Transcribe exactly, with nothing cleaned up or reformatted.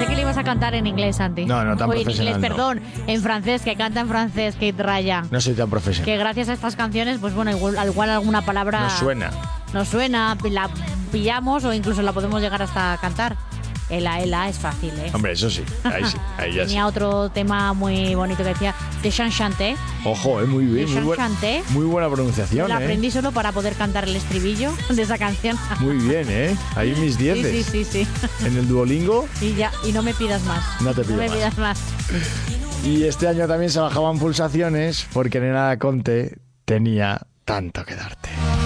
Pensé que le ibas a cantar en inglés, Santi. No, no, tan Oye, profesional en inglés, no. perdón. En francés, que canta en francés, Kate Ryan. No soy tan profesional. Que gracias a estas canciones, pues bueno, igual, igual alguna palabra... Nos suena. Nos suena, la pillamos o incluso la podemos llegar hasta cantar. Ela, ela, es fácil, ¿eh? Hombre, eso sí. Ahí sí. Ahí ya sí. Tenía otro tema muy bonito que decía de Chanté. Ojo, eh, muy bien. De Muy, buen- Chanté. muy buena pronunciación, La eh. aprendí solo para poder cantar el estribillo de esa canción. Muy bien, ¿eh? Ahí mis Sí, dieces. sí, sí, sí. En el Duolingo. Y ya, y no me pidas más. No te pido No me más. pidas más. Y este año también se bajaban pulsaciones porque Nena Conte tenía tanto que darte.